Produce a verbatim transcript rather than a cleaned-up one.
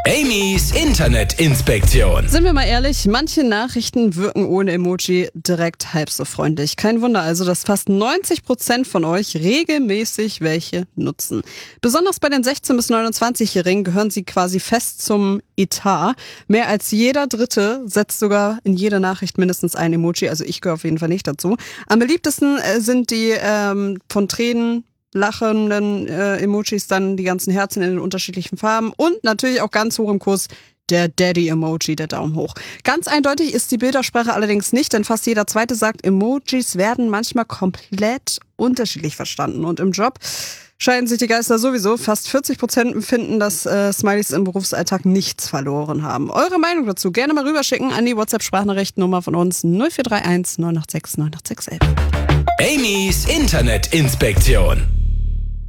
Amy's Internetinspektion. Sind wir mal ehrlich, manche Nachrichten wirken ohne Emoji direkt halb so freundlich. Kein Wunder also, dass fast neunzig Prozent von euch regelmäßig welche nutzen. Besonders bei den sechzehn- bis neunundzwanzigjährigen gehören sie quasi fest zum Etat. Mehr als jeder Dritte setzt sogar in jede Nachricht mindestens ein Emoji. Also ich gehöre auf jeden Fall nicht dazu. Am beliebtesten sind die ähm, von Tränen lachenden äh, Emojis, dann die ganzen Herzen in den unterschiedlichen Farben und natürlich auch ganz hoch im Kurs der Daddy-Emoji, der Daumen hoch. Ganz eindeutig ist die Bildersprache allerdings nicht, denn fast jeder Zweite sagt, Emojis werden manchmal komplett unterschiedlich verstanden. Und im Job scheiden sich die Geister sowieso. Fast vierzig Prozent empfinden, dass äh, Smileys im Berufsalltag nichts verloren haben. Eure Meinung dazu gerne mal rüberschicken an die WhatsApp-Sprachnachrichtennummer von uns null vier drei eins neun acht sechs neun acht sechs eins. Amy's Internetinspektion.